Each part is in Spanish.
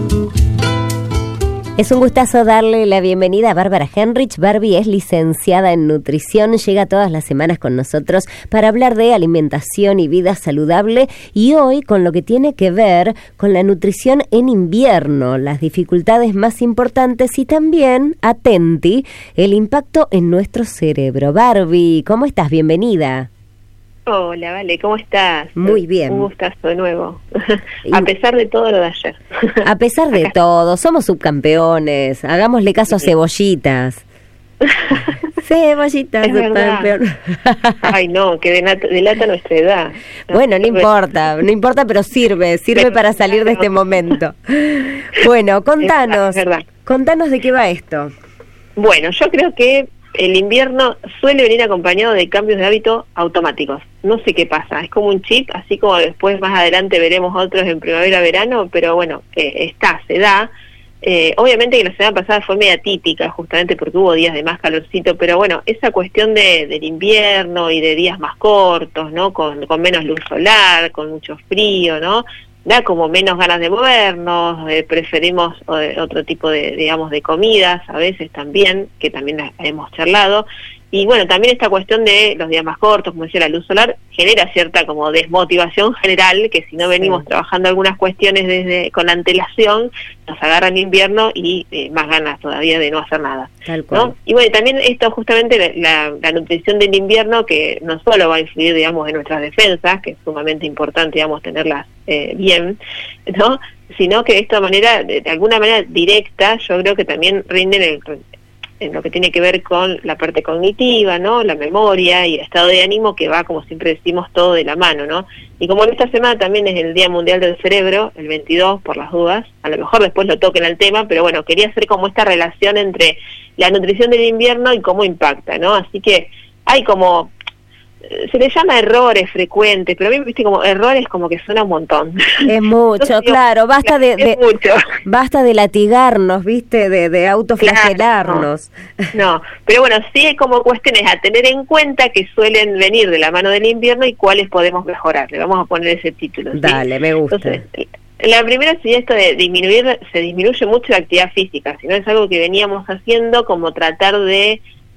Es un gustazo darle la bienvenida a Bárbara Henrich. Barbie es licenciada en nutrición, llega todas las semanas con nosotros para hablar de alimentación y vida saludable, y hoy con lo que tiene que ver con la nutrición en invierno, las dificultades más importantes y también, atenti, el impacto en nuestro cerebro. Barbie, ¿cómo estás? Bienvenida. Hola, Vale, ¿cómo estás? Muy bien. Un gustazo de nuevo. A pesar de todo lo de ayer. A pesar de todo, somos subcampeones. Hagámosle caso a Cebollitas. Cebollitas, subcampeón. Ay, no, que delata nuestra edad. Bueno, no importa, pero sirve para salir de este momento. Bueno, contanos de qué va esto. Bueno, yo creo que el invierno suele venir acompañado de cambios de hábito automáticos. No sé qué pasa, es como un chip, así como después más adelante veremos otros en primavera-verano, pero bueno, se da. Obviamente que la semana pasada fue media típica, justamente porque hubo días de más calorcito, pero bueno, esa cuestión del invierno y de días más cortos, ¿no? Con menos luz solar, con mucho frío, ¿no? Da como menos ganas de movernos, preferimos otro tipo de comidas, a veces también, que también hemos charlado. Y bueno, también esta cuestión de los días más cortos, como decía, la luz solar, genera cierta como desmotivación general, que si no venimos trabajando algunas cuestiones con antelación, nos agarra el invierno y más ganas todavía de no hacer nada, ¿no? Y bueno, también esto justamente la nutrición del invierno, que no solo va a influir, digamos, en nuestras defensas, que es sumamente importante, digamos, tenerlas bien, ¿no? Sino que de esta manera, de alguna manera directa, yo creo que también rinden en lo que tiene que ver con la parte cognitiva, ¿no? La memoria y el estado de ánimo, que va, como siempre decimos, todo de la mano, ¿no? Y como en esta semana también es el Día Mundial del Cerebro, el 22, por las dudas, a lo mejor después lo toquen al tema, pero bueno, quería hacer como esta relación entre la nutrición del invierno y cómo impacta, ¿no? Así que hay como, se le llama errores frecuentes, pero a mí, viste, como errores como que suena un montón. Es mucho, entonces, claro, basta mucho. Basta de latigarnos, viste, de autoflagelarnos. Claro, no, pero bueno, sí hay como cuestiones a tener en cuenta que suelen venir de la mano del invierno y cuáles podemos mejorar. Le vamos a poner ese título, ¿sí? Dale, me gusta. Entonces, la primera sería esto de se disminuye mucho la actividad física, si no es algo que veníamos haciendo, como tratar de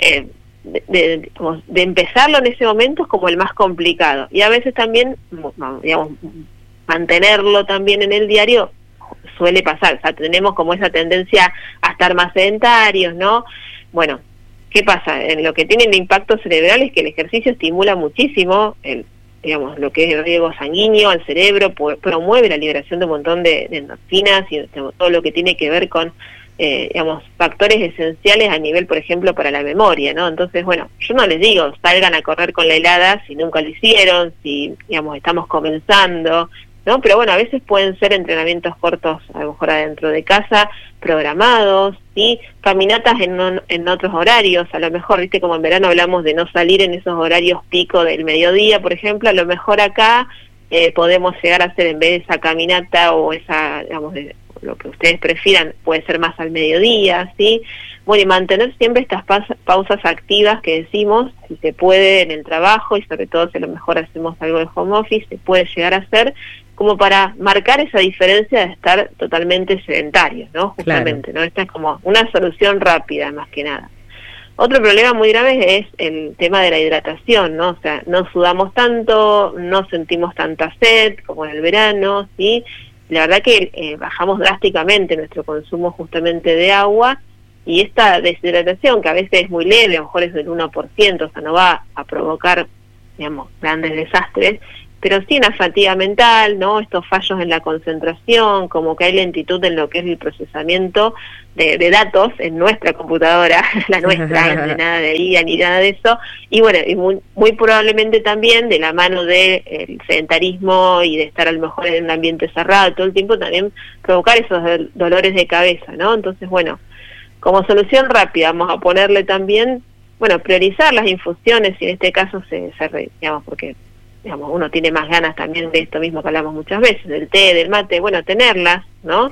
empezarlo en ese momento es como el más complicado, y a veces también, digamos, mantenerlo también en el diario suele pasar. O sea, tenemos como esa tendencia a estar más sedentarios, ¿no? Bueno, ¿qué pasa? En lo que tiene el impacto cerebral es que el ejercicio estimula muchísimo digamos, lo que es el riego sanguíneo al cerebro, promueve la liberación de un montón de endorfinas y todo lo que tiene que ver con digamos, factores esenciales a nivel, por ejemplo, para la memoria, ¿no? Entonces, bueno, yo no les digo salgan a correr con la helada si nunca lo hicieron, si, digamos, estamos comenzando, ¿no? Pero bueno, a veces pueden ser entrenamientos cortos, a lo mejor adentro de casa, programados, ¿sí? Caminatas en otros horarios, a lo mejor, viste, como en verano hablamos de no salir en esos horarios pico del mediodía, por ejemplo, a lo mejor acá podemos llegar a hacer, en vez de esa caminata o esa, digamos, lo que ustedes prefieran, puede ser más al mediodía, ¿sí? Bueno, y mantener siempre estas pausas activas que decimos, si se puede en el trabajo, y sobre todo si a lo mejor hacemos algo de home office, se puede llegar a hacer, como para marcar esa diferencia de estar totalmente sedentarios, ¿no? Justamente, claro, ¿no? Esta es como una solución rápida, más que nada. Otro problema muy grave es el tema de la hidratación, ¿no? O sea, no sudamos tanto, no sentimos tanta sed como en el verano, ¿sí? La verdad que bajamos drásticamente nuestro consumo justamente de agua, y esta deshidratación, que a veces es muy leve, a lo mejor es del 1%, o sea, no va a provocar, digamos, grandes desastres, pero sí una fatiga mental, ¿no? Estos fallos en la concentración, como que hay lentitud en lo que es el procesamiento de datos en nuestra computadora, la nuestra, de nada de IA ni nada de eso, y bueno, y muy probablemente también de la mano del sedentarismo y de estar a lo mejor en un ambiente cerrado todo el tiempo, también provocar esos dolores de cabeza, ¿no? Entonces, bueno, como solución rápida vamos a ponerle también, bueno, priorizar las infusiones, y en este caso digamos, porque digamos, uno tiene más ganas también de esto mismo que hablamos muchas veces, del té, del mate, bueno, tenerlas, ¿no?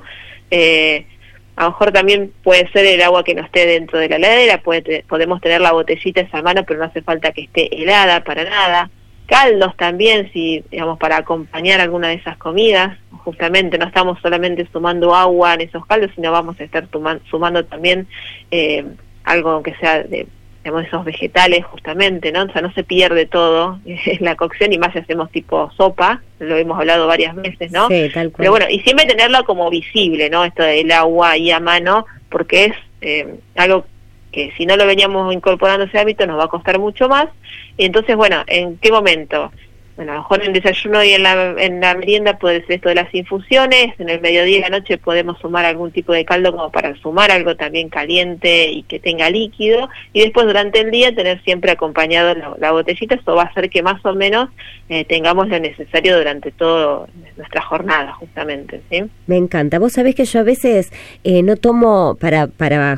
A lo mejor también puede ser el agua que no esté dentro de la heladera, podemos tener la botellita esa a mano, pero no hace falta que esté helada para nada. Caldos también, si digamos, para acompañar alguna de esas comidas, justamente no estamos solamente sumando agua en esos caldos, sino vamos a estar sumando también algo que sea de esos vegetales justamente, ¿no? O sea, no se pierde todo en la cocción, y más si hacemos tipo sopa, lo hemos hablado varias veces, ¿no? Sí, tal cual. Pero bueno, y siempre tenerlo como visible, ¿no? Esto del agua ahí a mano, porque es algo que si no lo veníamos incorporando ese hábito nos va a costar mucho más. Y entonces, bueno, ¿en qué momento? Bueno, a lo mejor en el desayuno y en la merienda puede ser esto de las infusiones, en el mediodía y la noche podemos sumar algún tipo de caldo como para sumar algo también caliente y que tenga líquido, y después durante el día tener siempre acompañado la botellita. Eso va a hacer que más o menos tengamos lo necesario durante toda nuestra jornada, justamente, ¿sí? Me encanta. Vos sabés que yo a veces no tomo para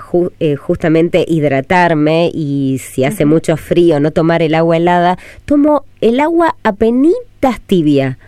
justamente hidratarme, y si hace mucho frío no tomar el agua helada, tomo el agua apenitas tibia.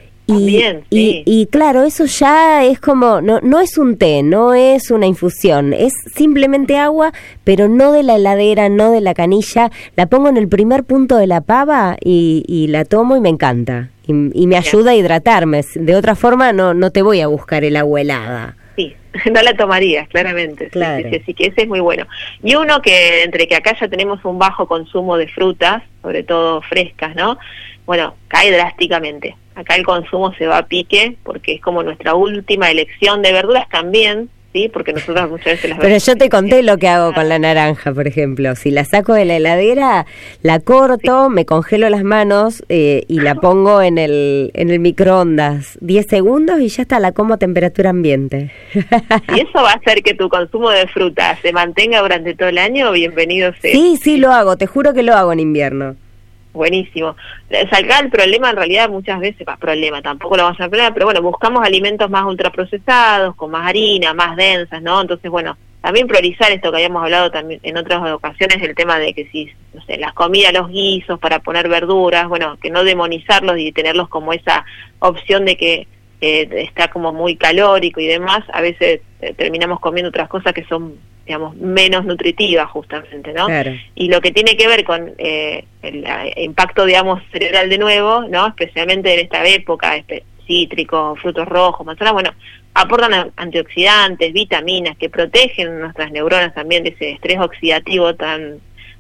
Bien, sí. Y claro, eso ya es como, no es un té, no es una infusión, es simplemente agua, pero no de la heladera, no de la canilla. La pongo en el primer punto de la pava y la tomo y me encanta. Y me ayuda a hidratarme. De otra forma no te voy a buscar el agua helada. Sí, no la tomarías, claramente. Claro. Sí, así que ese es muy bueno. Y uno que, entre que acá ya tenemos un bajo consumo de frutas, sobre todo frescas, ¿no? Bueno, cae drásticamente. Acá el consumo se va a pique, porque es como nuestra última elección de verduras también, ¿sí? Porque nosotros muchas veces las Pero yo te conté lo que hago con la naranja, por ejemplo. Si la saco de la heladera, la corto, me congelo las manos y la pongo en el microondas 10 segundos y ya está, la como a temperatura ambiente. ¿Y eso va a hacer que tu consumo de fruta se mantenga durante todo el año? Bienvenido sea. Sí, lo hago, te juro que lo hago en invierno. Buenísimo. Acá el problema en realidad muchas veces, tampoco lo vamos a hablar, pero bueno, buscamos alimentos más ultraprocesados, con más harina, más densas, ¿no? Entonces, bueno, también priorizar esto que habíamos hablado también en otras ocasiones, el tema de que si, no sé, las comidas, los guisos para poner verduras, bueno, que no demonizarlos y tenerlos como esa opción de que está como muy calórico y demás. A veces terminamos comiendo otras cosas que son, digamos, menos nutritivas justamente, ¿no? Claro. Y lo que tiene que ver con el impacto, digamos, cerebral de nuevo, ¿no? Especialmente en esta época, cítricos, frutos rojos, manzanas, bueno, aportan antioxidantes, vitaminas que protegen nuestras neuronas también de ese estrés oxidativo tan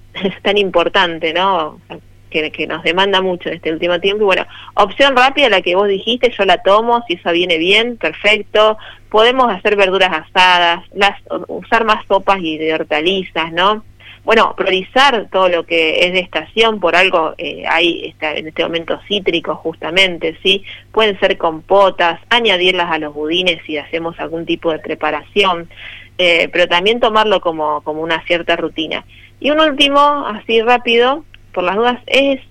importante, ¿no? Que nos demanda mucho en este último tiempo. Y bueno, opción rápida, la que vos dijiste, yo la tomo, si eso viene bien, perfecto. Podemos hacer verduras asadas, usar más sopas y de hortalizas, ¿no? Bueno, priorizar todo lo que es de estación, por algo hay en este momento cítricos justamente, ¿sí? Pueden ser compotas, añadirlas a los budines si hacemos algún tipo de preparación, pero también tomarlo como una cierta rutina. Y un último, así rápido, por las dudas, es,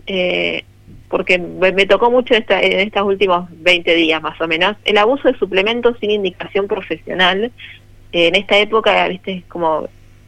porque me tocó mucho en estos últimos 20 días más o menos, el abuso de suplementos sin indicación profesional. En esta época, viste, como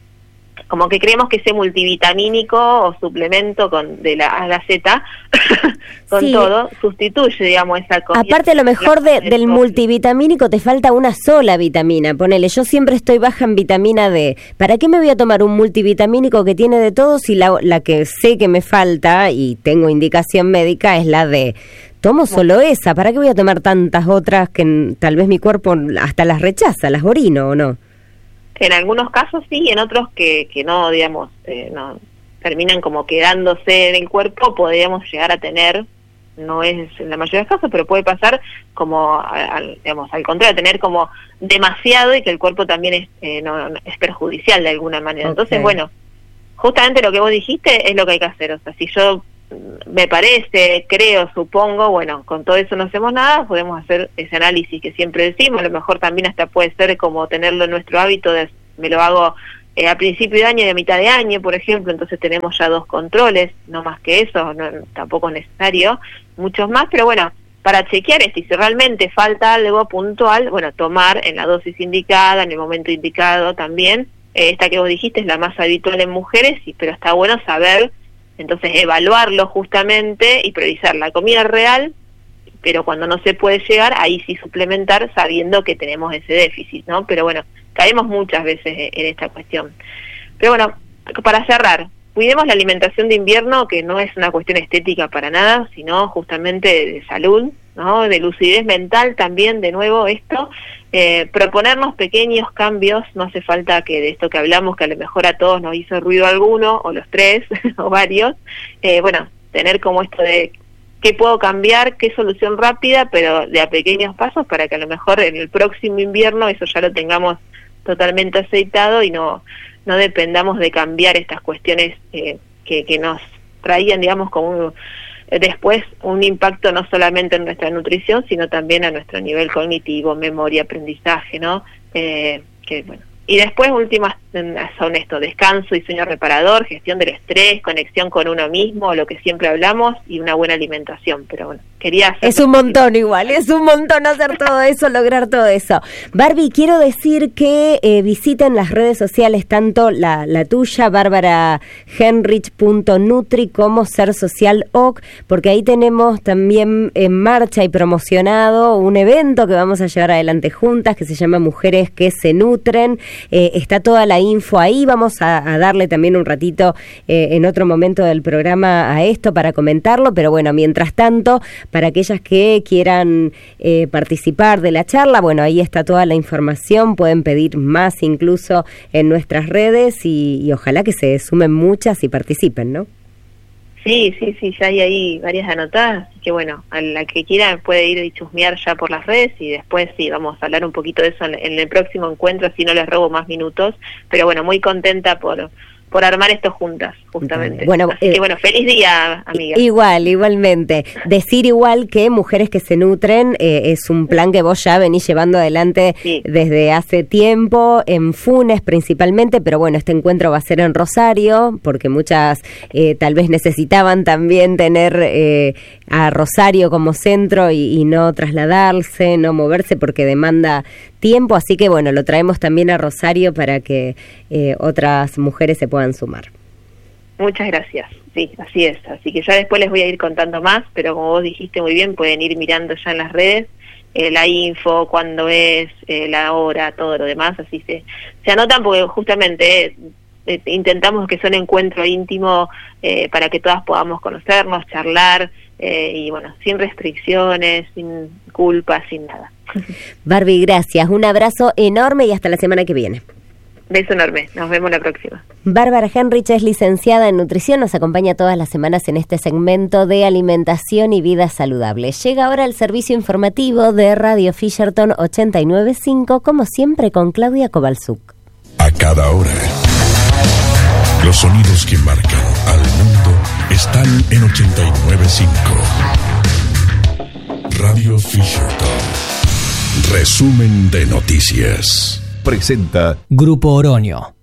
que creemos que ese multivitamínico o suplemento de la A a la Z, con sí, todo, sustituye, digamos, esa comida. Aparte, a lo mejor del multivitamínico te falta una sola vitamina. Ponele, yo siempre estoy baja en vitamina D. ¿Para qué me voy a tomar un multivitamínico que tiene de todo si la que sé que me falta y tengo indicación médica es la D? Tomo solo esa. ¿Para qué voy a tomar tantas otras que tal vez mi cuerpo hasta las rechaza, las orino o no? En algunos casos sí, en otros que no, digamos, no terminan como quedándose en el cuerpo, podríamos llegar a tener, no es en la mayoría de los casos, pero puede pasar como, digamos, al contrario, tener como demasiado y que el cuerpo también es perjudicial de alguna manera. Okay. Entonces, bueno, justamente lo que vos dijiste es lo que hay que hacer. O sea, si yo me parece, creo, supongo, bueno, con todo eso no hacemos nada, podemos hacer ese análisis que siempre decimos. A lo mejor también hasta puede ser como tenerlo en nuestro hábito de, me lo hago a principio de año y a mitad de año, por ejemplo, entonces tenemos ya 2 controles, no más que eso, tampoco es necesario muchos más, pero bueno, para chequear esto, y si realmente falta algo puntual, bueno, tomar en la dosis indicada, en el momento indicado también. Esta que vos dijiste es la más habitual en mujeres, pero está bueno saber. Entonces, evaluarlo justamente y priorizar la comida real, pero cuando no se puede llegar, ahí sí suplementar sabiendo que tenemos ese déficit, ¿no? Pero bueno, caemos muchas veces en esta cuestión. Pero bueno, para cerrar, cuidemos la alimentación de invierno, que no es una cuestión estética para nada, sino justamente de salud, ¿no? De lucidez mental también, de nuevo esto, proponernos pequeños cambios, no hace falta que de esto que hablamos, que a lo mejor a todos nos hizo ruido alguno, o los tres, o varios, bueno, tener como esto de qué puedo cambiar, qué solución rápida, pero de a pequeños pasos para que a lo mejor en el próximo invierno eso ya lo tengamos totalmente aceitado y no dependamos de cambiar estas cuestiones que nos traían, digamos, como después un impacto no solamente en nuestra nutrición, sino también a nuestro nivel cognitivo, memoria, aprendizaje, ¿no? Que bueno. Y después, últimas son esto: descanso y sueño reparador, gestión del estrés, conexión con uno mismo, lo que siempre hablamos, y una buena alimentación. Pero bueno, quería hacer... Es un montón igual, es un montón hacer todo eso, lograr todo eso. Barbie, quiero decir que visiten las redes sociales, tanto la tuya, barbarahenrich.nutri, como Ser Social OC, porque ahí tenemos también en marcha y promocionado un evento que vamos a llevar adelante juntas, que se llama Mujeres que se Nutren. Está toda la info ahí, vamos a darle también un ratito en otro momento del programa a esto para comentarlo, pero bueno, mientras tanto, para aquellas que quieran participar de la charla, bueno, ahí está toda la información, pueden pedir más incluso en nuestras redes y ojalá que se sumen muchas y participen, ¿no? Sí, ya hay ahí varias anotadas, así que bueno, a la que quiera puede ir y chusmear ya por las redes, y después sí, vamos a hablar un poquito de eso en el próximo encuentro, así no les robo más minutos, pero bueno, muy contenta por armar esto juntas, justamente. Bueno, así que bueno, feliz día, amiga. Igualmente. Decir igual que Mujeres que se Nutren es un plan que vos ya venís llevando adelante desde hace tiempo, en Funes principalmente, pero bueno, este encuentro va a ser en Rosario, porque muchas tal vez necesitaban también tener a Rosario como centro y no trasladarse, no moverse, porque demanda tiempo, así que bueno, lo traemos también a Rosario para que otras mujeres se puedan sumar. Muchas gracias, sí, así es, así que ya después les voy a ir contando más, pero como vos dijiste muy bien, pueden ir mirando ya en las redes la info, cuándo es, la hora, todo lo demás, así se anotan, porque justamente intentamos que sea un encuentro íntimo para que todas podamos conocernos, charlar, y bueno, sin restricciones, sin culpa, sin nada. Barbie, gracias, un abrazo enorme y hasta la semana que viene. Beso enorme, nos vemos la próxima. Bárbara Henrich es licenciada en nutrición, nos acompaña todas las semanas en este segmento de alimentación y vida saludable. Llega ahora el servicio informativo de Radio Fisherton 89.5, como siempre con Claudia Kowalczuk. A cada hora, los sonidos que marcan al mundo están en 89.5. Radio Fisherton. Resumen de noticias. Presenta Grupo Oroño.